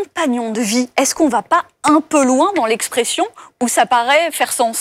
compagnon de vie, est-ce qu'on ne va pas un peu loin dans l'expression où ça paraît faire sens ?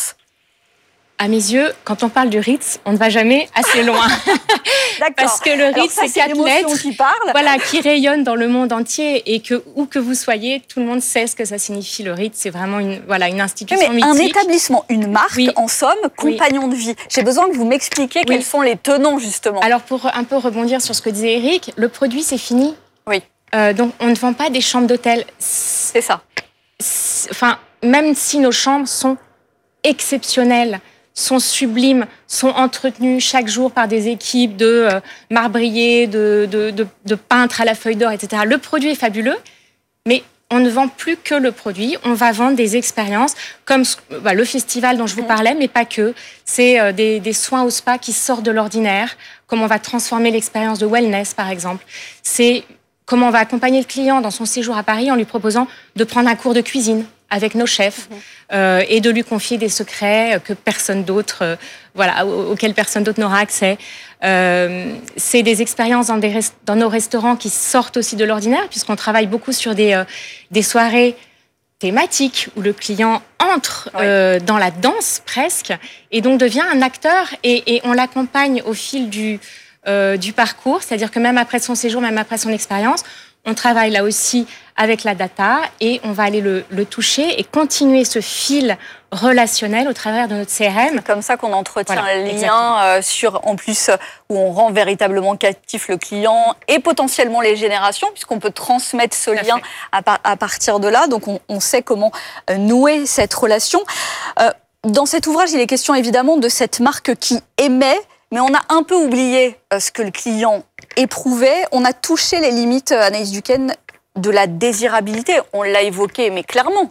À mes yeux, quand on parle du Ritz, on ne va jamais assez loin. D'accord. Parce que le Ritz, c'est 4 lettres qui rayonnent dans le monde entier et que, où que vous soyez, tout le monde sait ce que ça signifie. Le Ritz, c'est vraiment une institution mythique. Un établissement, une marque, en somme, compagnon de vie. J'ai besoin que vous m'expliquiez quels sont les tenants, justement. Alors, pour un peu rebondir sur ce que disait Eric, le produit, c'est fini. Oui. Donc, on ne vend pas des chambres d'hôtel. C'est ça. Enfin, même si nos chambres sont exceptionnelles, sont sublimes, sont entretenues chaque jour par des équipes de marbriers, de peintres à la feuille d'or, etc. Le produit est fabuleux, mais on ne vend plus que le produit. On va vendre des expériences comme le festival dont je vous parlais, mais pas que. C'est des soins au spa qui sortent de l'ordinaire, comment on va transformer l'expérience de wellness, par exemple. C'est comment on va accompagner le client dans son séjour à Paris en lui proposant de prendre un cours de cuisine avec nos chefs et de lui confier des secrets que personne d'autre, auxquels personne d'autre n'aura accès. C'est des expériences dans nos restaurants qui sortent aussi de l'ordinaire, puisqu'on travaille beaucoup sur des soirées thématiques où le client entre dans la danse presque et donc devient un acteur et on l'accompagne au fil du parcours, c'est-à-dire que même après son séjour, même après son expérience, on travaille là aussi avec la data et on va aller le toucher et continuer ce fil relationnel au travers de notre CRM. C'est comme ça qu'on entretient le lien en plus où on rend véritablement captif le client et potentiellement les générations, puisqu'on peut transmettre ce lien à partir de là. Donc on sait comment nouer cette relation. Dans cet ouvrage, il est question évidemment de cette marque qui émet, mais on a un peu oublié ce que le client éprouvait. On a touché les limites, Anaïs Duquesne, de la désirabilité. On l'a évoqué, mais clairement.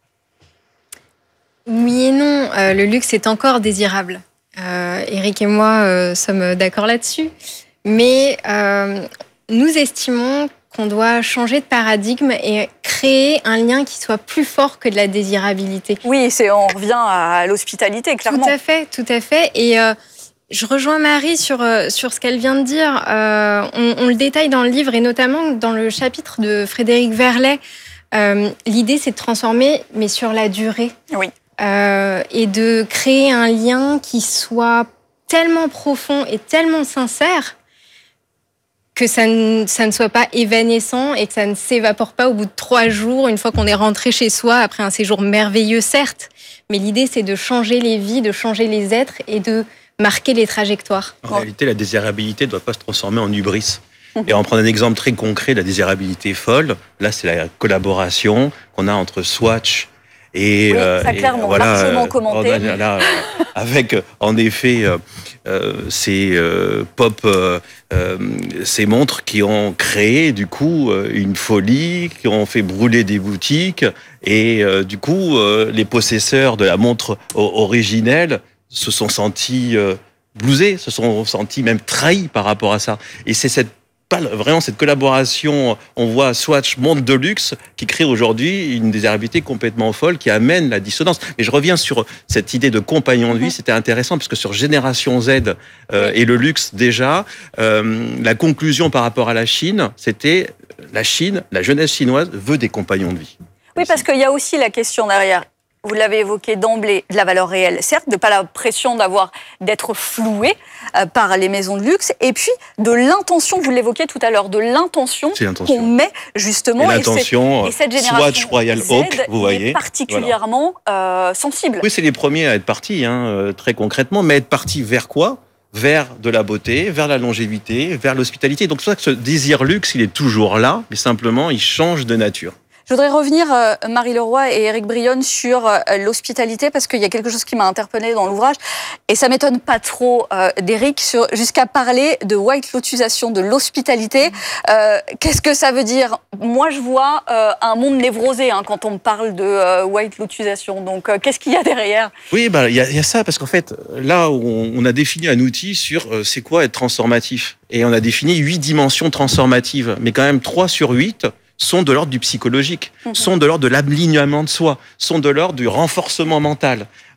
Oui et non. Le luxe est encore désirable. Eric et moi sommes d'accord là-dessus. Mais nous estimons qu'on doit changer de paradigme et créer un lien qui soit plus fort que de la désirabilité. Oui, on revient à l'hospitalité, clairement. Tout à fait. Et je rejoins Marie sur ce qu'elle vient de dire. On le détaille dans le livre et notamment dans le chapitre de Frédéric Verlet. L'idée, c'est de transformer, mais sur la durée. Oui. Et de créer un lien qui soit tellement profond et tellement sincère que ça ne soit pas évanescent et que ça ne s'évapore pas au bout de 3 jours, une fois qu'on est rentré chez soi, après un séjour merveilleux, certes. Mais l'idée, c'est de changer les vies, de changer les êtres et de marquer les trajectoires. En réalité, la désirabilité ne doit pas se transformer en hubris. Et en prendre un exemple très concret, la désirabilité folle, là, c'est la collaboration qu'on a entre Swatch et... ça clairement, largement commenté. Avec, en effet, ces ces montres qui ont créé, du coup, une folie, qui ont fait brûler des boutiques. Et du coup, les possesseurs de la montre originelle se sont sentis blousés, se sont sentis même trahis par rapport à ça. Et c'est vraiment cette collaboration, on voit Swatch, montre de luxe, qui crée aujourd'hui une désirabilité complètement folle, qui amène la dissonance. Mais je reviens sur cette idée de compagnon de vie, c'était intéressant, parce que sur Génération Z et le luxe déjà, la conclusion par rapport à la Chine, c'était la Chine, la jeunesse chinoise veut des compagnons de vie. Oui, parce qu'il y a aussi la question derrière. Vous l'avez évoqué d'emblée, de la valeur réelle, certes, de pas la pression d'être floué par les maisons de luxe, et puis de l'intention, vous l'évoquiez tout à l'heure, de l'intention qu'on met justement, et l'intention, et cette génération Swatch Royal Oak, vous voyez, est particulièrement sensible. Oui, c'est les premiers à être partis, très concrètement, mais être partis vers quoi ? Vers de la beauté, vers la longévité, vers l'hospitalité. Donc c'est pour ça que ce désir luxe, il est toujours là, mais simplement, il change de nature. Je voudrais revenir, Marie Leroy et Éric Brionne, sur l'hospitalité, parce qu'il y a quelque chose qui m'a interpellée dans l'ouvrage, et ça m'étonne pas trop d'Éric, jusqu'à parler de white lotusation, de l'hospitalité. Qu'est-ce que ça veut dire ? Moi, je vois un monde névrosé quand on me parle de white lotusation. Donc, qu'est-ce qu'il y a derrière ? Oui, il y a ça, parce qu'en fait, là, on a défini un outil sur c'est quoi être transformatif. Et on a défini 8 dimensions transformatives, mais quand même 3 sur 8 sont de l'ordre du psychologique, sont de l'ordre de l'alignement de soi, sont de l'ordre du renforcement mental.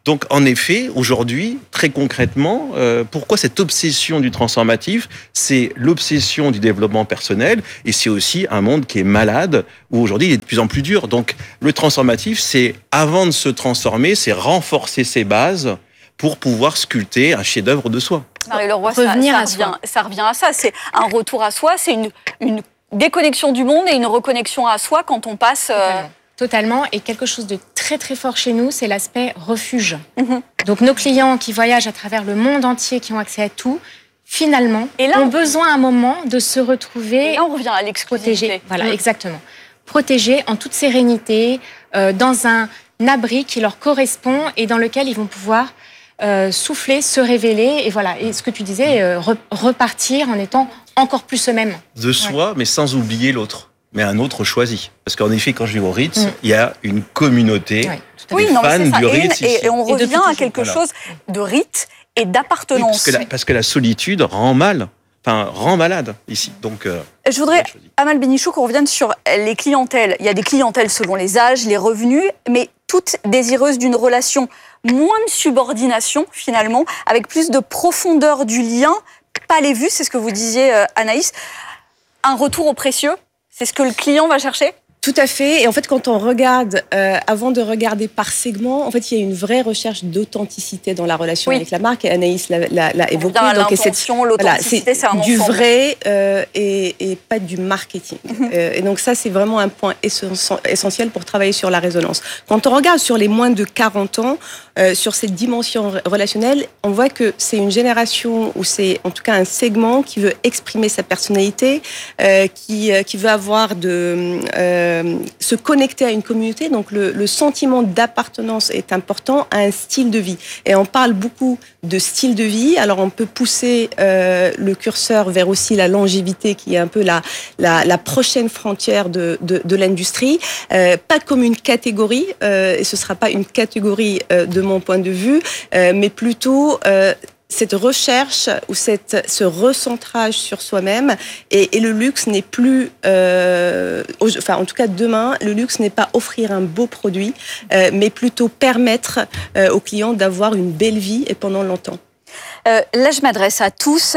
Donc, en effet, aujourd'hui, très concrètement, pourquoi cette obsession du transformatif? C'est l'obsession du développement personnel et c'est aussi un monde qui est malade où aujourd'hui il est de plus en plus dur. Donc, le transformatif, c'est avant de se transformer, c'est renforcer ses bases pour pouvoir sculpter un chef-d'œuvre de soi. Marie-Leroy, ça revient à ça. C'est un retour à soi, c'est une déconnexion du monde et une reconnexion à soi quand on passe... Totalement. Et quelque chose de très très fort chez nous, c'est l'aspect refuge. Donc nos clients qui voyagent à travers le monde entier, qui ont accès à tout, finalement, ont besoin à un moment de se retrouver... Et là, on revient à l'exclusivité. Protégés. Voilà, exactement. Protégés en toute sérénité, dans un abri qui leur correspond et dans lequel ils vont pouvoir souffler, se révéler. Et voilà. Et ce que tu disais, repartir en étant encore plus eux-mêmes. De soi, mais sans oublier l'autre. Mais un autre choisi. Parce qu'en effet, quand je vais au Ritz, il y a une communauté de fans du Ritz. Et on revient à quelque chose de rite et d'appartenance. Oui, parce que la solitude rend malade ici. Donc, je voudrais, Amal Bénichou, qu'on revienne sur les clientèles. Il y a des clientèles selon les âges, les revenus, mais toutes désireuses d'une relation, moins de subordination finalement, avec plus de profondeur du lien, pas les vues, c'est ce que vous disiez Anaïs, un retour au précieux. C'est ce que le client va chercher ? Tout à fait. Et en fait, quand on regarde, avant de regarder par segment, en fait, il y a une vraie recherche d'authenticité dans la relation avec la marque. Et Anaïs l'a évoqué. L'intention, l'authenticité, c'est un ensemble. Du vrai et pas du marketing. Et donc ça, c'est vraiment un point essentiel pour travailler sur la résonance. Quand on regarde sur les moins de 40 ans, sur cette dimension relationnelle, on voit que c'est une génération ou c'est en tout cas un segment qui veut exprimer sa personnalité, qui veut avoir se connecter à une communauté. Donc le sentiment d'appartenance est important à un style de vie. Et on parle beaucoup de style de vie. Alors on peut pousser le curseur vers aussi la longévité qui est un peu la prochaine frontière de l'industrie. Pas comme une catégorie, et ce ne sera pas une catégorie de mon point de vue, mais plutôt cette recherche ou ce recentrage sur soi-même et le luxe n'est plus, en tout cas demain, le luxe n'est pas offrir un beau produit, mais plutôt permettre aux clients d'avoir une belle vie et pendant longtemps. Là, je m'adresse à tous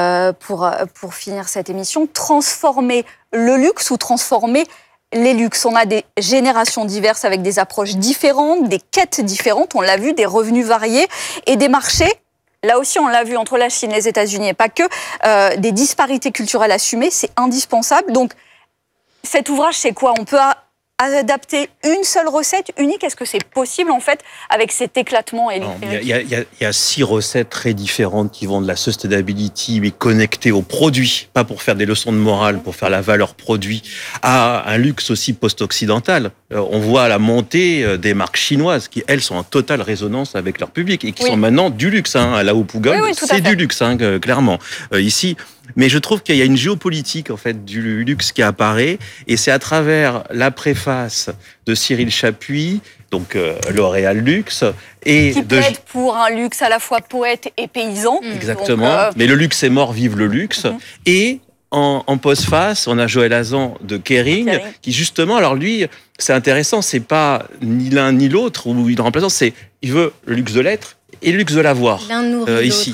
pour finir cette émission. Transformer le luxe ou transformer les luxes. On a des générations diverses avec des approches différentes, des quêtes différentes, on l'a vu, des revenus variés et des marchés. Là aussi, on l'a vu entre la Chine et les États-Unis et pas que, des disparités culturelles assumées, c'est indispensable. Donc, cet ouvrage, c'est quoi ? On peut adapter une seule recette unique ? Est-ce que c'est possible, en fait, avec cet éclatement Il y a 6 recettes très différentes qui vont de la sustainability, mais connectées aux produits, pas pour faire des leçons de morale, pour faire la valeur produit, à un luxe aussi post-occidental. On voit la montée des marques chinoises qui, elles, sont en totale résonance avec leur public et qui sont maintenant du luxe. À la Houphouët, c'est du luxe, clairement. Ici... Mais je trouve qu'il y a une géopolitique en fait du luxe qui apparaît et c'est à travers la préface de Cyril Chapuis, donc L'Oréal Luxe, et qui plaide pour un luxe à la fois poète et paysan. Exactement. Donc, mais le luxe est mort, vive le luxe. Et en postface, on a Joël Hazan de Kering, qui justement, alors lui, c'est intéressant, c'est pas ni l'un ni l'autre ou une remplaçante, il veut le luxe de l'être et le luxe de l'avoir ici.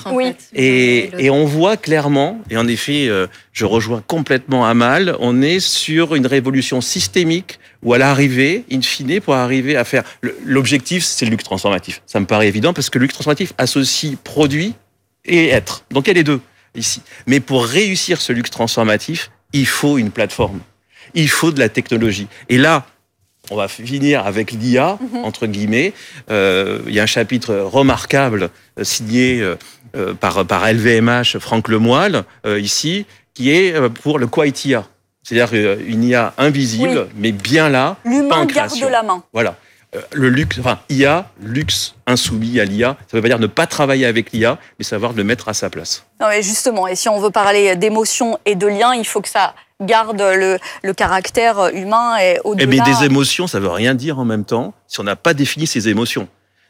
Et on voit clairement, et en effet, je rejoins complètement Amal, on est sur une révolution systémique où à l'arrivée, in fine, pour arriver à faire... L'objectif, c'est le luxe transformatif. Ça me paraît évident parce que le luxe transformatif associe produit et être. Donc il y a les deux ici. Mais pour réussir ce luxe transformatif, il faut une plateforme. Il faut de la technologie. Et là, on va finir avec l'IA, entre guillemets. Il y a un chapitre remarquable signé par LVMH, Franck Lemoyle, ici, qui est pour le Quiet IA. C'est-à-dire une IA invisible, mais bien là, pas en création. L'humain garde la main. Voilà. Le luxe, IA, luxe insoumis à l'IA, ça ne veut pas dire ne pas travailler avec l'IA, mais savoir le mettre à sa place. Non, mais justement, et si on veut parler d'émotions et de liens, il faut que ça garde le caractère humain et au-delà. Mais des émotions, ça ne veut rien dire en même temps si on n'a pas défini ces émotions.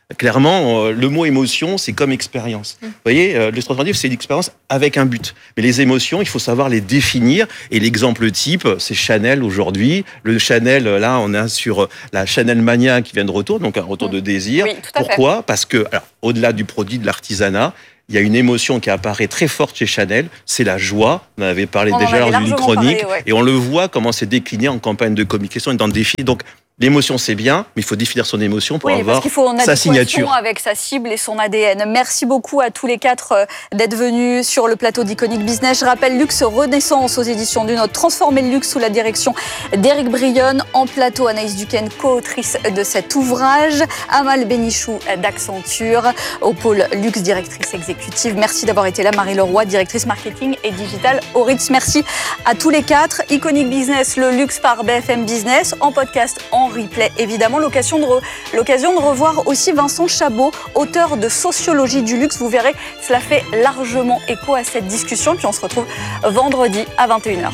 Clairement, le mot émotion, c'est comme expérience. Vous voyez, le transformatif, c'est une expérience avec un but. Mais les émotions, il faut savoir les définir. Et l'exemple type, c'est Chanel aujourd'hui. Le Chanel, là, on a sur la Chanel Mania qui vient de retour, donc un retour de désir. Oui, tout à fait. Pourquoi ? Parce que, alors, au-delà du produit, de l'artisanat, il y a une émotion qui apparaît très forte chez Chanel, c'est la joie. On en avait parlé déjà lors d'une chronique. Et on le voit comment c'est décliné en campagne de communication et dans le défi. Donc, l'émotion, c'est bien, mais il faut définir son émotion pour avoir sa signature. Avec sa cible et son ADN. Merci beaucoup à tous les quatre d'être venus sur le plateau d'Iconic Business. Je rappelle Luxe Renaissance aux éditions du Nôtre. Transformer le luxe sous la direction d'Éric Brionne. En plateau, Anaïs Duquesne, co-autrice de cet ouvrage. Amal Bénichou d'Accenture, au pôle luxe, directrice exécutive. Merci d'avoir été là. Marie Leroy, directrice marketing et digital au Ritz. Merci à tous les quatre. Iconic Business, le luxe par BFM Business, en podcast, en replay, évidemment. L'occasion de revoir aussi Vincent Chabot, auteur de Sociologie du luxe. Vous verrez, cela fait largement écho à cette discussion. Puis on se retrouve vendredi à 21h.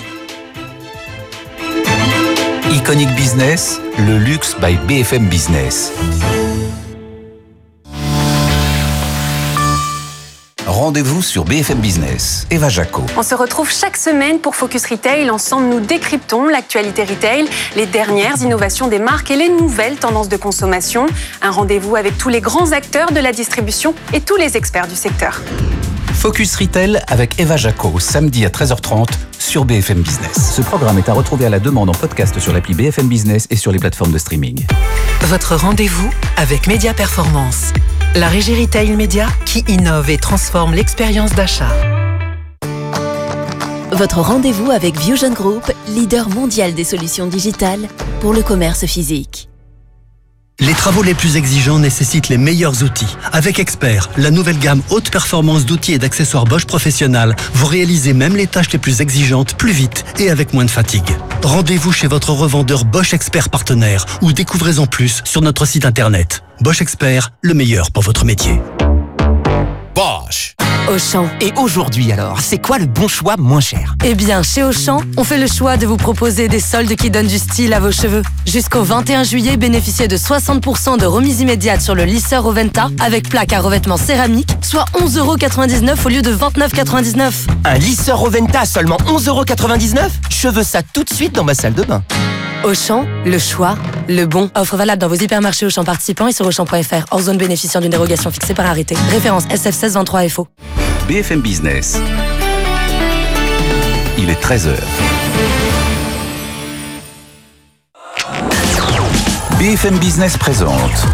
Iconic Business, le luxe by BFM Business. Rendez-vous sur BFM Business. Eva Jaco. On se retrouve chaque semaine pour Focus Retail. Ensemble, nous décryptons l'actualité retail, les dernières innovations des marques et les nouvelles tendances de consommation. Un rendez-vous avec tous les grands acteurs de la distribution et tous les experts du secteur. Focus Retail avec Eva Jaco, samedi à 13h30 sur BFM Business. Ce programme est à retrouver à la demande en podcast sur l'appli BFM Business et sur les plateformes de streaming. Votre rendez-vous avec Média Performance, la régie retail média qui innove et transforme l'expérience d'achat. Votre rendez-vous avec Vusion Group, leader mondial des solutions digitales pour le commerce physique. Les travaux les plus exigeants nécessitent les meilleurs outils. Avec Expert, la nouvelle gamme haute performance d'outils et d'accessoires Bosch Professionnal, vous réalisez même les tâches les plus exigeantes plus vite et avec moins de fatigue. Rendez-vous chez votre revendeur Bosch Expert partenaire ou découvrez-en plus sur notre site internet. Bosch Expert, le meilleur pour votre métier. Bosch. Auchan. Et aujourd'hui alors, c'est quoi le bon choix moins cher ? Eh bien, chez Auchan, on fait le choix de vous proposer des soldes qui donnent du style à vos cheveux. Jusqu'au 21 juillet, bénéficiez de 60% de remise immédiate sur le lisseur Oventa avec plaque à revêtement céramique, soit 11,99 € au lieu de 29,99 €. Un lisseur Oventa à seulement 11,99 €? Je veux ça tout de suite dans ma salle de bain. Auchan, le choix, le bon. Offre valable dans vos hypermarchés Auchan participants et sur Auchan.fr. Hors zone bénéficiant d'une dérogation fixée par arrêté. Référence SF 1623 FO. BFM Business. Il est 13h. BFM Business présente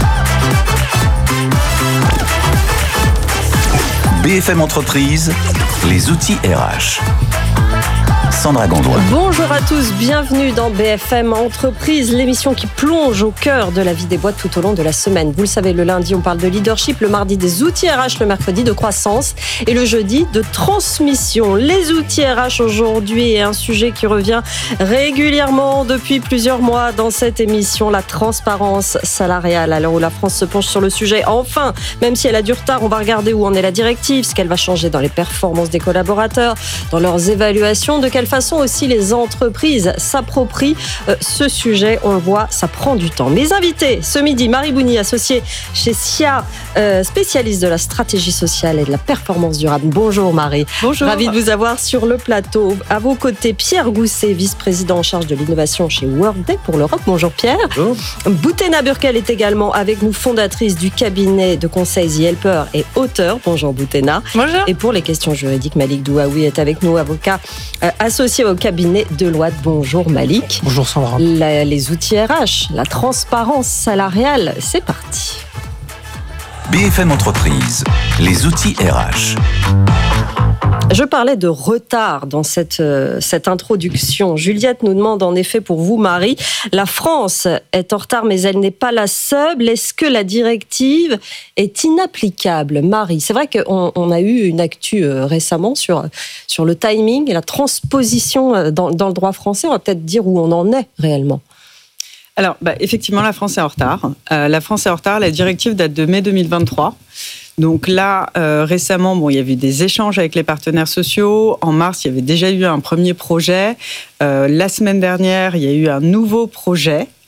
BFM Entreprise, les outils RH. Sandra Gondouin. Bonjour à tous, bienvenue dans BFM Entreprise, l'émission qui plonge au cœur de la vie des boîtes tout au long de la semaine. Vous le savez, le lundi, on parle de leadership, le mardi des outils RH, le mercredi de croissance et le jeudi de transmission. Les outils RH aujourd'hui est un sujet qui revient régulièrement depuis plusieurs mois dans cette émission, la transparence salariale. À l'heure où la France se penche sur le sujet, enfin, même si elle a du retard, on va regarder où en est la directive, ce qu'elle va changer dans les performances des collaborateurs, dans leurs évaluations, de quelle façon aussi les entreprises s'approprient ce sujet. On le voit, ça prend du temps. Mes invités ce midi, Marie Bouni, associée chez SIA, spécialiste de la stratégie sociale et de la performance durable. Bonjour Marie. Bonjour. Ravie de vous avoir sur le plateau. À vos côtés, Pierre Gousset, vice-président en charge de l'innovation chez Workday pour l'Europe. Bonjour Pierre. Bonjour. Boutena Burkel est également avec nous, fondatrice du cabinet de conseil The Helper et auteur. Bonjour Boutena. Bonjour. Et pour les questions juridiques, Malik Douaoui est avec nous, avocat associé au cabinet Deloitte. Bonjour Malik. Bonjour Sandra. Les outils RH, la transparence salariale, c'est parti. BFM Entreprise, les outils RH. Je parlais de retard dans cette introduction. Juliette nous demande en effet pour vous, Marie, la France est en retard, mais elle n'est pas la seule. Est-ce que la directive est inapplicable, Marie? C'est vrai qu'on a eu une actu récemment sur le timing et la transposition dans le droit français. On va peut-être dire où on en est réellement. Alors, effectivement, la France est en retard. La directive date de mai 2023. Donc là, récemment, il y avait des échanges avec les partenaires sociaux. En mars, il y avait déjà eu un premier projet. La semaine dernière, il y a eu un nouveau projet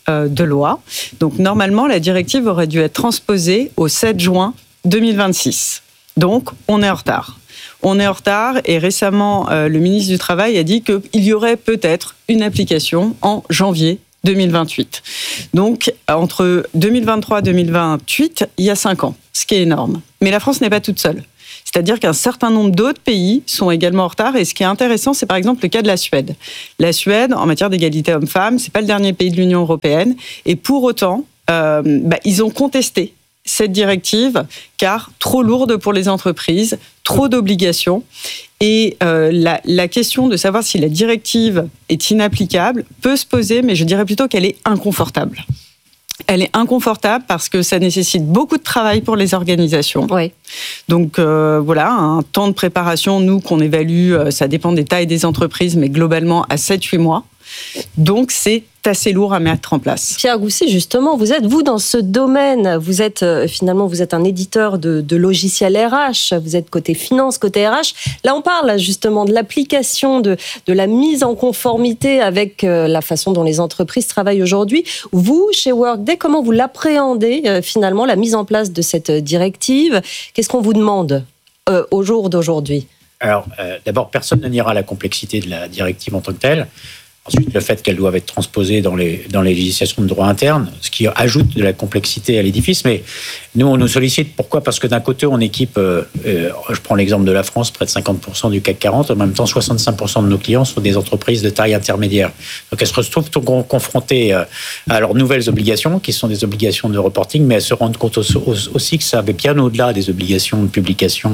de loi. Donc normalement, la directive aurait dû être transposée au 7 juin 2026. Donc on est en retard. On est en retard et récemment, le ministre du Travail a dit qu'il y aurait peut-être une application en janvier 2028. Donc entre 2023 et 2028, il y a 5 ans, ce qui est énorme. Mais la France n'est pas toute seule. C'est-à-dire qu'un certain nombre d'autres pays sont également en retard. Et ce qui est intéressant, c'est par exemple le cas de la Suède. La Suède, en matière d'égalité homme-femme, c'est pas le dernier pays de l'Union européenne. Et pour autant, ils ont contesté cette directive, car trop lourde pour les entreprises, trop d'obligations. Et la question de savoir si la directive est inapplicable peut se poser, mais je dirais plutôt qu'elle est inconfortable. Elle est inconfortable parce que ça nécessite beaucoup de travail pour les organisations. Oui. Donc voilà, un temps de préparation, nous, qu'on évalue, ça dépend des tailles des entreprises, mais globalement à 7-8 mois. Donc c'est assez lourd à mettre en place. Pierre Goussy, justement, vous êtes, vous, dans ce domaine, vous êtes un éditeur de logiciels RH, vous êtes côté finance, côté RH. Là, on parle justement de l'application, de la mise en conformité avec la façon dont les entreprises travaillent aujourd'hui. Vous, chez Workday, comment vous l'appréhendez, finalement, la mise en place de cette directive? Qu'est-ce qu'on vous demande au jour d'aujourd'hui? Alors, d'abord, personne ne niera la complexité de la directive en tant que telle. Ensuite, le fait qu'elles doivent être transposées dans les législations de droit interne, ce qui ajoute de la complexité à l'édifice. Mais nous, on nous sollicite. Pourquoi ? Parce que d'un côté, on équipe, je prends l'exemple de la France, près de 50% du CAC 40. En même temps, 65% de nos clients sont des entreprises de taille intermédiaire. Donc, elles se retrouvent confrontées à leurs nouvelles obligations, qui sont des obligations de reporting, mais elles se rendent compte aussi que ça va bien au-delà des obligations de publication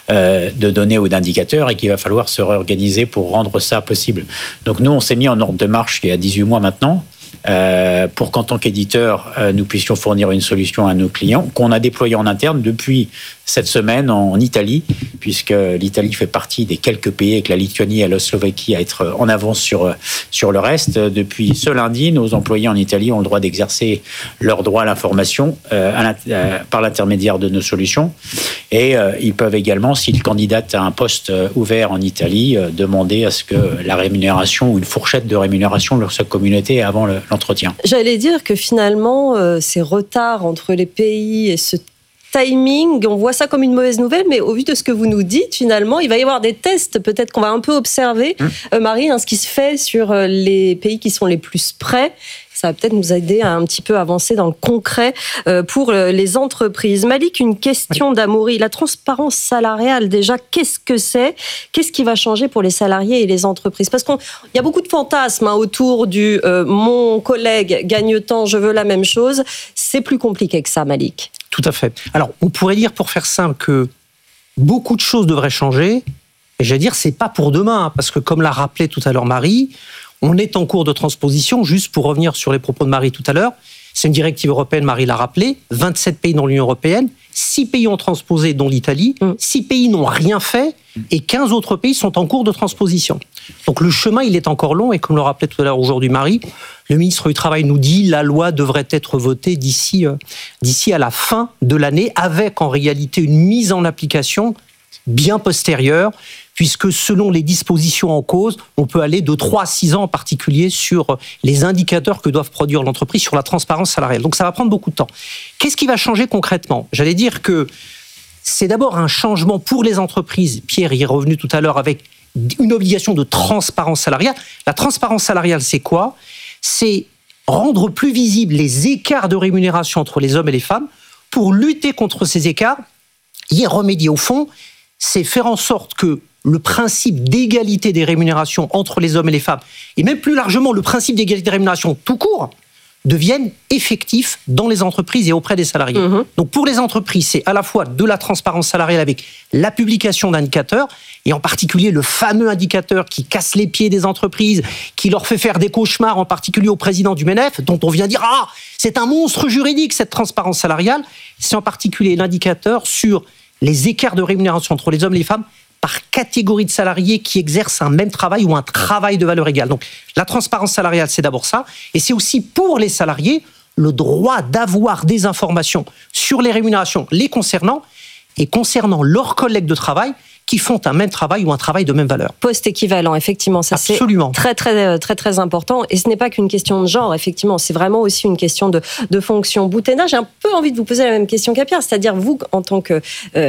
de données ou d'indicateurs et qu'il va falloir se réorganiser pour rendre ça possible. Donc, nous, on s'est mis en ordre de marche il y a 18 mois maintenant, pour qu'en tant qu'éditeur, nous puissions fournir une solution à nos clients, qu'on a déployée en interne depuis cette semaine en Italie, puisque l'Italie fait partie des quelques pays avec la Lituanie et la Slovaquie à être en avance sur le reste. Depuis ce lundi, nos employés en Italie ont le droit d'exercer leur droit à l'information par l'intermédiaire de nos solutions. Et ils peuvent également, s'ils candidatent à un poste ouvert en Italie, demander à ce que la rémunération ou une fourchette de rémunération leur soit communiquée avant l'entretien. J'allais dire que finalement, ces retards entre les pays et ce timing, on voit ça comme une mauvaise nouvelle, mais au vu de ce que vous nous dites, finalement, il va y avoir des tests, peut-être qu'on va un peu observer, Marie, ce qui se fait sur les pays qui sont les plus près. Ça va peut-être nous aider à un petit peu avancer dans le concret pour les entreprises. Malik, une question d'Amaury. La transparence salariale, déjà, qu'est-ce que c'est ? Qu'est-ce qui va changer pour les salariés et les entreprises ? Parce qu'il y a beaucoup de fantasmes autour du mon collègue gagne tant, je veux la même chose. C'est plus compliqué que ça, Malik. Tout à fait. Alors, on pourrait dire, pour faire simple, que beaucoup de choses devraient changer. Et j'allais dire, c'est pas pour demain, parce que comme l'a rappelé tout à l'heure Marie, on est en cours de transposition. Juste pour revenir sur les propos de Marie tout à l'heure, c'est une directive européenne, Marie l'a rappelé, 27 pays dans l'Union européenne, 6 pays ont transposé, dont l'Italie, 6 pays n'ont rien fait, et 15 autres pays sont en cours de transposition. Donc le chemin, il est encore long, et comme le rappelait tout à l'heure aujourd'hui Marie, le ministre du Travail nous dit la loi devrait être votée d'ici à la fin de l'année, avec en réalité une mise en application bien postérieure, puisque selon les dispositions en cause, on peut aller de 3 à 6 ans en particulier sur les indicateurs que doivent produire l'entreprise sur la transparence salariale. Donc ça va prendre beaucoup de temps. Qu'est-ce qui va changer concrètement ? J'allais dire que c'est d'abord un changement pour les entreprises. Pierre y est revenu tout à l'heure avec une obligation de transparence salariale. La transparence salariale, c'est quoi ? C'est rendre plus visibles les écarts de rémunération entre les hommes et les femmes. Pour lutter contre ces écarts, y remédier au fond, c'est faire en sorte que le principe d'égalité des rémunérations entre les hommes et les femmes, et même plus largement le principe d'égalité des rémunérations tout court, deviennent effectifs dans les entreprises et auprès des salariés. Donc pour les entreprises, c'est à la fois de la transparence salariale avec la publication d'indicateurs, et en particulier le fameux indicateur qui casse les pieds des entreprises, qui leur fait faire des cauchemars, en particulier au président du MENEF, dont on vient dire « Ah, c'est un monstre juridique cette transparence salariale », c'est en particulier l'indicateur sur les écarts de rémunération entre les hommes et les femmes par catégorie de salariés qui exercent un même travail ou un travail de valeur égale. Donc la transparence salariale, c'est d'abord ça, et c'est aussi pour les salariés le droit d'avoir des informations sur les rémunérations les concernant et concernant leurs collègues de travail qui font un même travail ou un travail de même valeur. Poste équivalent, effectivement, ça Absolument. c'est très important. Et ce n'est pas qu'une question de genre, effectivement, c'est vraiment aussi une question de fonction. Boutena, j'ai un peu envie de vous poser la même question qu'Apierre, c'est-à-dire vous, en tant que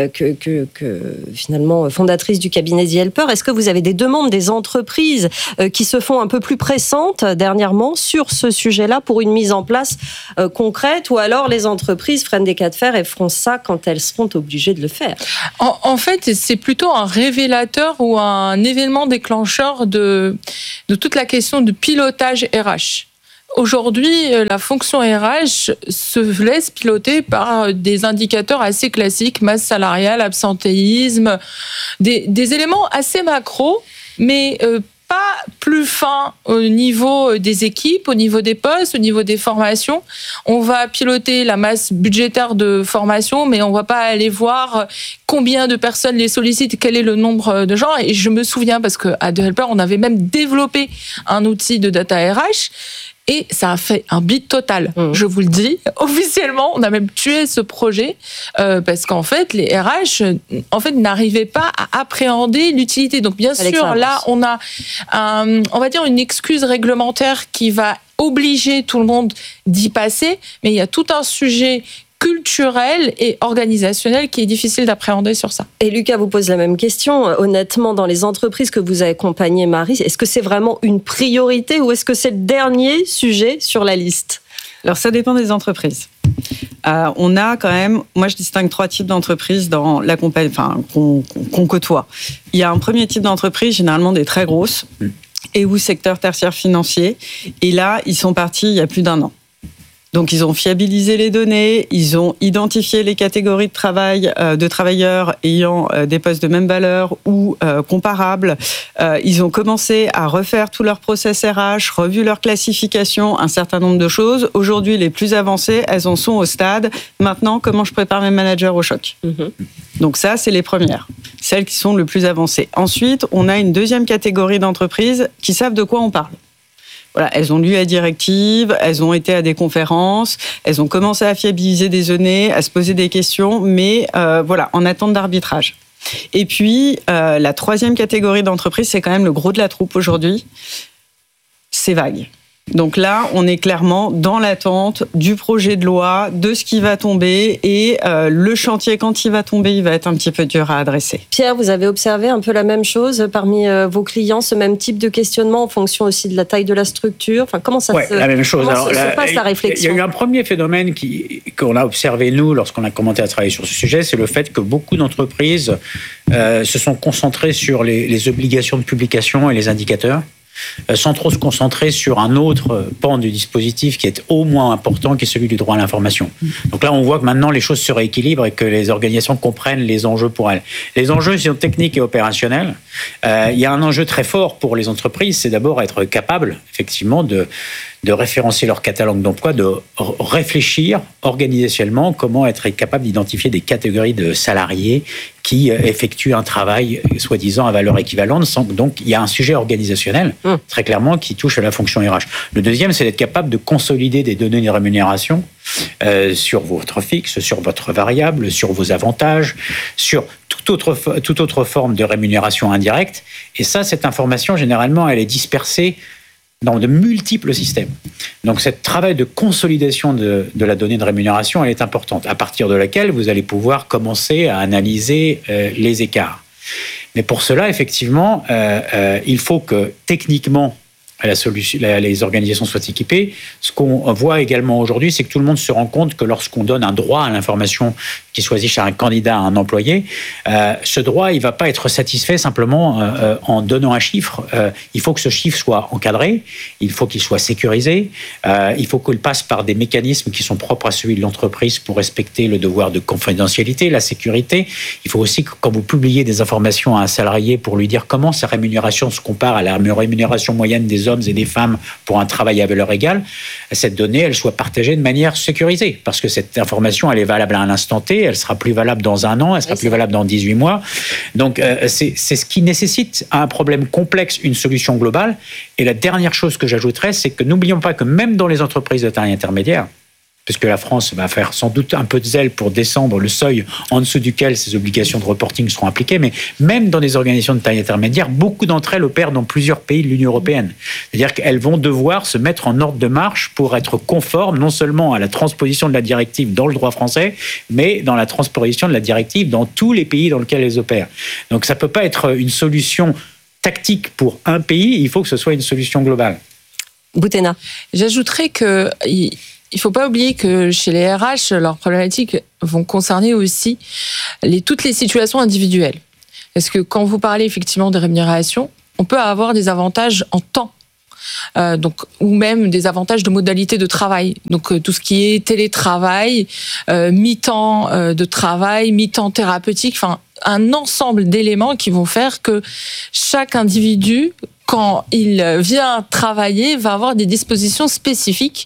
finalement fondatrice du cabinet The Helper, est-ce que vous avez des demandes des entreprises qui se font un peu plus pressantes dernièrement sur ce sujet-là pour une mise en place concrète, ou alors les entreprises freinent des cas de fer et feront ça quand elles seront obligées de le faire? En fait, c'est plutôt un révélateur ou un événement déclencheur de toute la question de pilotage RH. Aujourd'hui, la fonction RH se laisse piloter par des indicateurs assez classiques, masse salariale, absentéisme, des éléments assez macro, mais pas plus fin au niveau des équipes, au niveau des postes, au niveau des formations. On va piloter la masse budgétaire de formation, mais on va pas aller voir combien de personnes les sollicitent, quel est le nombre de gens. Et je me souviens, parce qu'à The Helper, on avait même développé un outil de data RH, et ça a fait un bid total. Je vous le dis, officiellement, on a même tué ce projet parce qu'en fait, les RH n'arrivaient pas à appréhender l'utilité. Donc bien sûr, là, on a on va dire une excuse réglementaire qui va obliger tout le monde d'y passer, mais il y a tout un sujet culturel et organisationnel qui est difficile d'appréhender sur ça. Et Lucas vous pose la même question. Honnêtement, dans les entreprises que vous accompagnez, Marie, est-ce que c'est vraiment une priorité ou est-ce que c'est le dernier sujet sur la liste? Alors, ça dépend des entreprises. On a quand même, moi je distingue 3 types d'entreprises dans la compagnie, qu'on côtoie. Il y a un premier type d'entreprise, généralement des très grosses, et ou secteur tertiaire financier. Et là, ils sont partis il y a plus d'1 an. Donc, ils ont fiabilisé les données, ils ont identifié les catégories de travail de travailleurs ayant des postes de même valeur ou comparables. Ils ont commencé à refaire tout leur process RH, revu leur classification, un certain nombre de choses. Aujourd'hui, les plus avancées, elles en sont au stade. Maintenant, comment je prépare mes managers au choc? Donc ça, c'est les premières, celles qui sont le plus avancées. Ensuite, on a une deuxième catégorie d'entreprises qui savent de quoi on parle. Voilà, elles ont lu la directive, elles ont été à des conférences, elles ont commencé à fiabiliser des données, à se poser des questions, mais voilà, en attente d'arbitrage. Et puis, la troisième catégorie d'entreprises, c'est quand même le gros de la troupe aujourd'hui, c'est vague. Donc là, on est clairement dans l'attente du projet de loi, de ce qui va tomber, et le chantier, quand il va tomber, il va être un petit peu dur à adresser. Pierre, vous avez observé un peu la même chose parmi vos clients, ce même type de questionnement en fonction aussi de la taille de la structure? Enfin, comment ça la même chose. Comment se passe la réflexion? Il y a eu un premier phénomène qu'on a observé, nous, lorsqu'on a commencé à travailler sur ce sujet, c'est le fait que beaucoup d'entreprises se sont concentrées sur les obligations de publication et les indicateurs, sans trop se concentrer sur un autre pan du dispositif qui est au moins important, qui est celui du droit à l'information. Donc là, on voit que maintenant, les choses se rééquilibrent et que les organisations comprennent les enjeux pour elles. Les enjeux sont techniques et opérationnels. Il y a un enjeu très fort pour les entreprises, c'est d'abord être capable, effectivement, de référencer leur catalogue d'emploi, de réfléchir organisationnellement comment être capable d'identifier des catégories de salariés qui effectuent un travail soi-disant à valeur équivalente. Donc, il y a un sujet organisationnel, très clairement, qui touche à la fonction RH. Le deuxième, c'est d'être capable de consolider des données de rémunération sur votre fixe, sur votre variable, sur vos avantages, sur toute autre forme de rémunération indirecte. Et ça, cette information, généralement, elle est dispersée dans de multiples systèmes. Donc, ce travail de consolidation de la donnée de rémunération, elle est importante, à partir de laquelle vous allez pouvoir commencer à analyser les écarts. Mais pour cela, effectivement, il faut que techniquement, les organisations soient équipées. Ce qu'on voit également aujourd'hui, c'est que tout le monde se rend compte que lorsqu'on donne un droit à l'information qui choisit chez un candidat, un employé, ce droit, il ne va pas être satisfait simplement en donnant un chiffre. Il faut que ce chiffre soit encadré, il faut qu'il soit sécurisé, il faut qu'il passe par des mécanismes qui sont propres à celui de l'entreprise pour respecter le devoir de confidentialité, la sécurité. Il faut aussi que quand vous publiez des informations à un salarié pour lui dire comment sa rémunération se compare à la rémunération moyenne des hommes et des femmes pour un travail à valeur égale, cette donnée, elle soit partagée de manière sécurisée. Parce que cette information, elle est valable à un instant T, elle sera plus valable dans 1 an, elle sera plus valable dans 18 mois. Donc, c'est ce qui nécessite à un problème complexe une solution globale. Et la dernière chose que j'ajouterais, c'est que n'oublions pas que même dans les entreprises de taille intermédiaire, puisque la France va faire sans doute un peu de zèle pour descendre le seuil en dessous duquel ces obligations de reporting seront appliquées, mais même dans des organisations de taille intermédiaire, beaucoup d'entre elles opèrent dans plusieurs pays de l'Union européenne. C'est-à-dire qu'elles vont devoir se mettre en ordre de marche pour être conformes non seulement à la transposition de la directive dans le droit français, mais dans la transposition de la directive dans tous les pays dans lesquels elles opèrent. Donc ça ne peut pas être une solution tactique pour un pays, il faut que ce soit une solution globale. Boutena. J'ajouterais que il ne faut pas oublier que chez les RH, leurs problématiques vont concerner aussi toutes les situations individuelles. Parce que quand vous parlez effectivement de rémunération, on peut avoir des avantages en temps. Ou même des avantages de modalité de travail. Donc tout ce qui est télétravail, mi-temps de travail, mi-temps thérapeutique, enfin un ensemble d'éléments qui vont faire que chaque individu, quand il vient travailler, va avoir des dispositions spécifiques